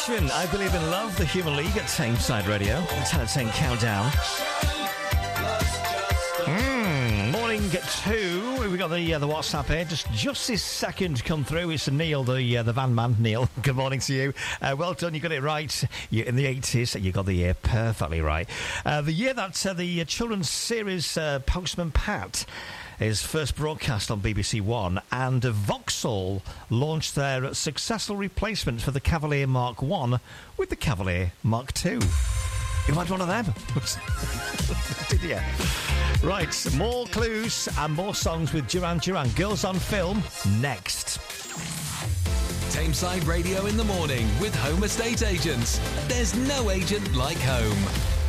Imagine, I Believe in Love, the Human League at Tameside Radio. The 10 at 10 countdown. Morning 2. We got the WhatsApp here. Just this second come through. It's Neil, the van man. Neil, good morning to you. Well done, you got it right. You're in the 80s. You got the year perfectly right. The year that the children's series Postman Pat is first broadcast on BBC One, and Vauxhall launched their successful replacement for the Cavalier Mark 1 with the Cavalier Mark 2. You had one of them? Did you? Right, more clues and more songs with Duran Duran. Girls on Film, next. Tameside Radio in the morning with Home Estate Agents. There's no agent like home.